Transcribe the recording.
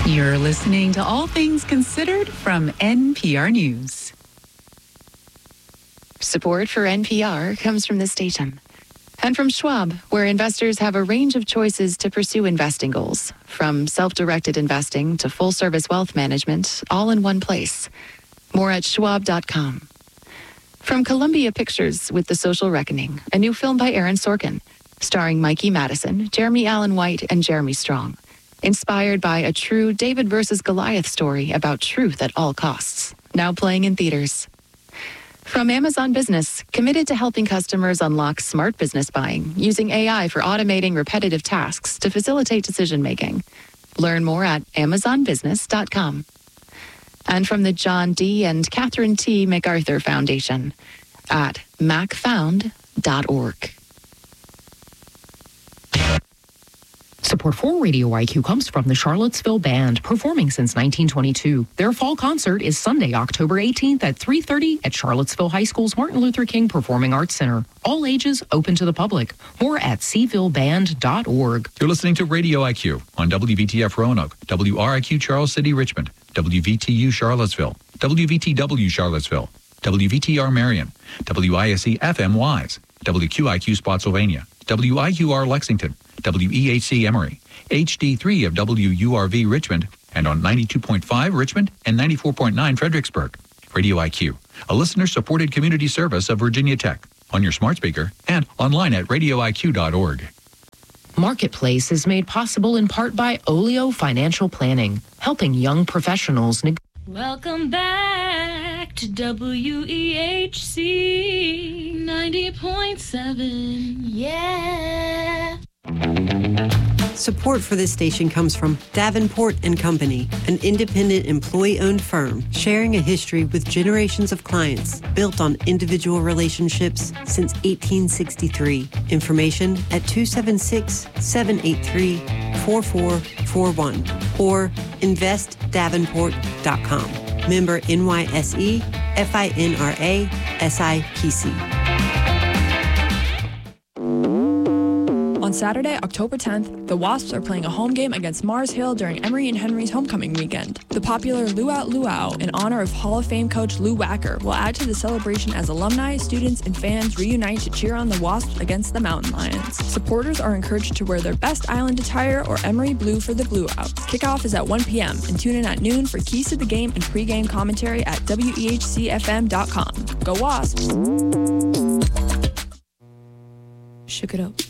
You're listening to All Things Considered from NPR News. Support for NPR comes from this station. And from Schwab, where investors have a range of choices to pursue investing goals, from self-directed investing to full-service wealth management, all in one place. More at schwab.com. From Columbia Pictures with The Social Reckoning, a new film by Aaron Sorkin, starring Mikey Madison, Jeremy Allen White, and Jeremy Strong. Inspired by a true David versus Goliath story about truth at all costs. Now playing in theaters. From Amazon Business, committed to helping customers unlock smart business buying using AI for automating repetitive tasks to facilitate decision-making. Learn more at amazonbusiness.com. And from the John D. and Catherine T. MacArthur Foundation at macfound.org. Support for Radio IQ comes from the Charlottesville Band, performing since 1922. Their fall concert is Sunday, October 18th at 3:30 at Charlottesville High School's Martin Luther King Performing Arts Center. All ages, open to the public. More at cvilleband.org. You're listening to Radio IQ on WVTF Roanoke, WRIQ Charles City Richmond, WVTU Charlottesville, WVTW Charlottesville, WVTR Marion, WISE FM Wise, WQIQ Spotsylvania, WIUR Lexington, WEHC Emory, HD3 of WURV Richmond, and on 92.5 Richmond and 94.9 Fredericksburg. Radio IQ, a listener-supported community service of Virginia Tech, on your smart speaker and online at radioiq.org. Marketplace is made possible in part by Olio Financial Planning, helping young professionals Welcome back to WEHC 90.7. Yeah. Support for this station comes from Davenport & Company, an independent employee-owned firm sharing a history with generations of clients built on individual relationships since 1863. Information at 276-783-4441 or investdavenport.com. Member NYSE, FINRA, SIPC. On Saturday, October 10th, the Wasps are playing a home game against Mars Hill during Emory and Henry's homecoming weekend. The popular Luau Luau, in honor of Hall of Fame coach Lou Wacker, will add to the celebration as alumni, students, and fans reunite to cheer on the Wasps against the Mountain Lions. Supporters are encouraged to wear their best island attire or Emory blue for the Blue Out. Kickoff is at 1 p.m. and tune in at noon for keys to the game and pregame commentary at WEHCFM.com. Go Wasps! Shook it up.